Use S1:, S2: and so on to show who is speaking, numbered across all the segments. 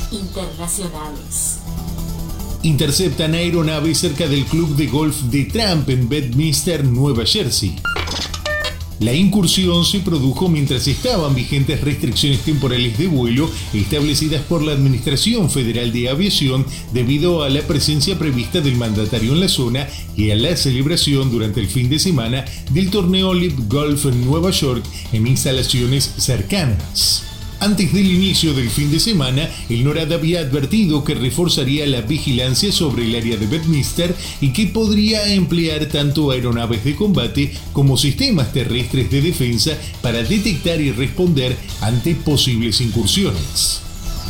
S1: internacionales.
S2: Interceptan aeronave cerca del club de golf de Trump en Bedminster, Nueva Jersey. La incursión se produjo mientras estaban vigentes restricciones temporales de vuelo establecidas por la Administración Federal de Aviación debido a la presencia prevista del mandatario en la zona y a la celebración durante el fin de semana del torneo LIV Golf en Nueva York en instalaciones cercanas. Antes del inicio del fin de semana, el NORAD había advertido que reforzaría la vigilancia sobre el área de Bedminster y que podría emplear tanto aeronaves de combate como sistemas terrestres de defensa para detectar y responder ante posibles incursiones.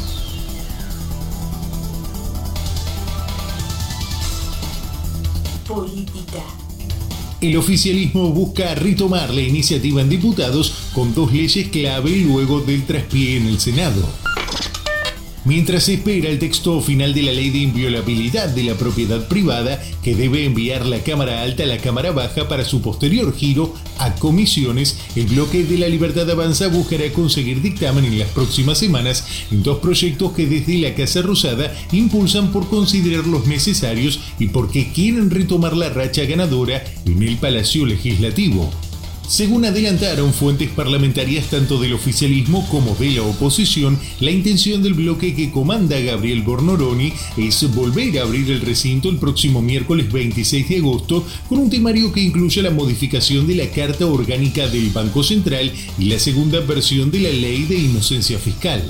S1: Política.
S2: El oficialismo busca retomar la iniciativa en diputados con 2 leyes clave luego del traspié en el Senado. Mientras se espera el texto final de la ley de inviolabilidad de la propiedad privada, que debe enviar la Cámara Alta a la Cámara Baja para su posterior giro a comisiones, el bloque de La Libertad Avanza buscará conseguir dictamen en las próximas semanas en 2 proyectos que desde la Casa Rosada impulsan por considerarlos necesarios y porque quieren retomar la racha ganadora en el Palacio Legislativo. Según adelantaron fuentes parlamentarias tanto del oficialismo como de la oposición, la intención del bloque que comanda Gabriel Bornoroni es volver a abrir el recinto el próximo miércoles 26 de agosto con un temario que incluye la modificación de la Carta Orgánica del Banco Central y la segunda versión de la Ley de Inocencia Fiscal.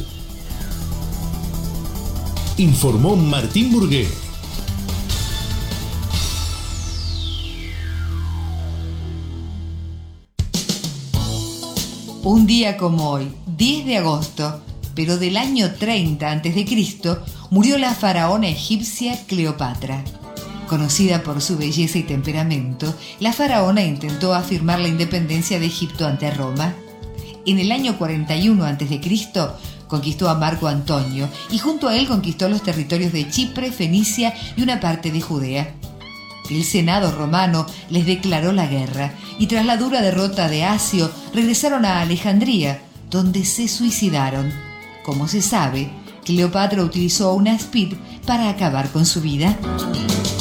S2: Informó Martín Burgué.
S3: Un día como hoy, 10 de agosto, pero del año 30 a.C., murió la faraona egipcia Cleopatra. Conocida por su belleza y temperamento, la faraona intentó afirmar la independencia de Egipto ante Roma. En el año 41 a.C., conquistó a Marco Antonio y junto a él conquistó los territorios de Chipre, Fenicia y una parte de Judea. El Senado romano les declaró la guerra y tras la dura derrota de Acio regresaron a Alejandría, donde se suicidaron. Como se sabe, Cleopatra utilizó una Speed para acabar con su vida.